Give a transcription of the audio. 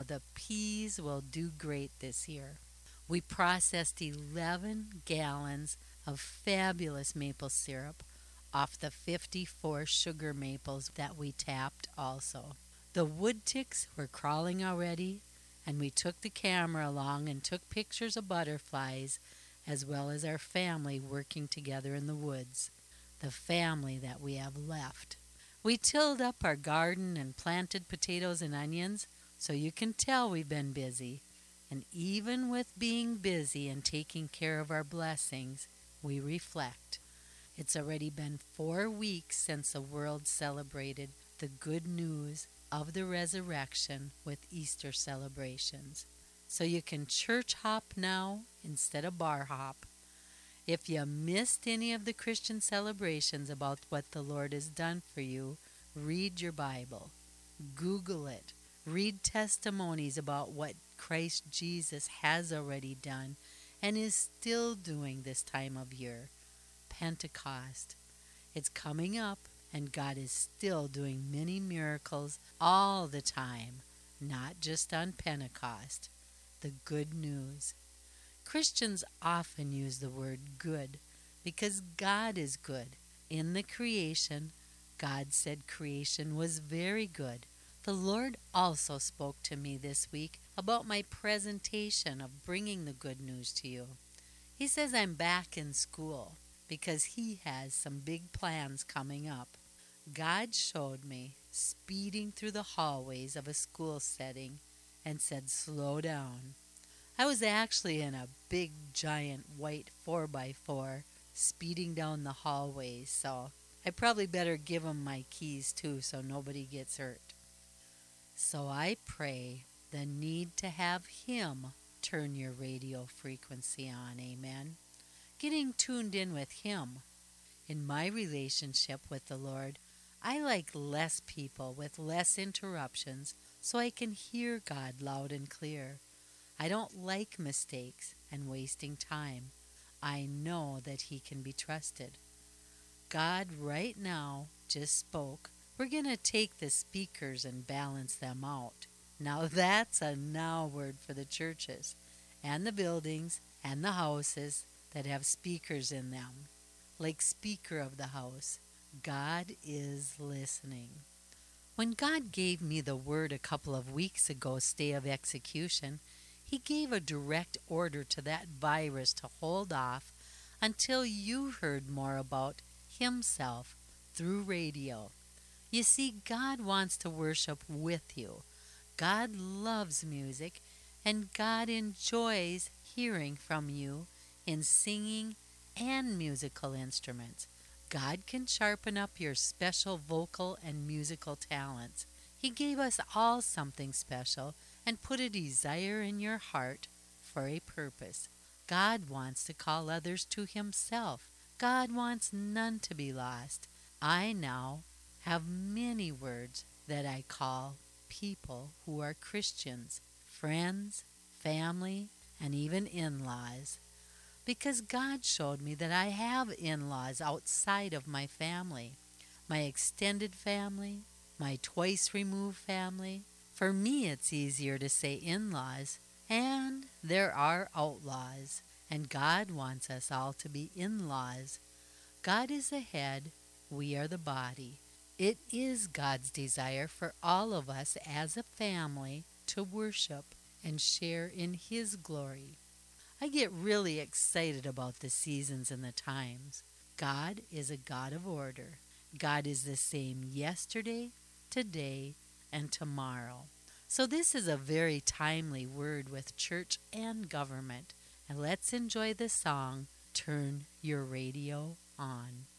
the peas will do great this year. We processed 11 gallons of fabulous maple syrup off the 54 sugar maples that we tapped also. The wood ticks were crawling already, and we took the camera along and took pictures of butterflies as well as our family working together in the woods, the family that we have left. We tilled up our garden and planted potatoes and onions, so you can tell we've been busy. And even with being busy and taking care of our blessings, we reflect. It's already been 4 weeks since the world celebrated the good news of the resurrection with Easter celebrations. So you can church hop now instead of bar hop. If you missed any of the Christian celebrations about what the Lord has done for you, read your Bible. Google it. Read testimonies about what Christ Jesus has already done and is still doing this time of year. Pentecost. It's coming up, and God is still doing many miracles all the time, not just on Pentecost. The good news. Christians often use the word good because God is good. In the creation, God said creation was very good. The Lord also spoke to me this week about my presentation of bringing the good news to you. He says I'm back in school because He has some big plans coming up. God showed me speeding through the hallways of a school setting and said, "Slow down." I was actually in a big giant white 4x4 speeding down the hallways, so I probably better give him my keys too so nobody gets hurt. So I pray the need to have Him turn your radio frequency on, amen? Getting tuned in with Him. In my relationship with the Lord, I like less people with less interruptions so I can hear God loud and clear. I don't like mistakes and wasting time. I know that He can be trusted. God right now just spoke. We're going to take the speakers and balance them out. Now that's a now word for the churches and the buildings and the houses that have speakers in them. Like Speaker of the House, God is listening. When God gave me the word a couple of weeks ago, stay of execution, He gave a direct order to that virus to hold off until you heard more about Himself through radio. You see, God wants to worship with you. God loves music, and God enjoys hearing from you in singing and musical instruments. God can sharpen up your special vocal and musical talents. He gave us all something special and put a desire in your heart for a purpose. God wants to call others to Himself. God wants none to be lost. I now have many words that I call people who are Christians, friends, family, and even in-laws. Because God showed me that I have in-laws outside of my family, my extended family, my twice removed family. For me, it's easier to say in-laws, and there are outlaws, and God wants us all to be in-laws. God is the head, we are the body. It is God's desire for all of us as a family to worship and share in His glory. I get really excited about the seasons and the times. God is a God of order. God is the same yesterday, today, and tomorrow. So this is a very timely word with church and government. And let's enjoy the song, Turn Your Radio On.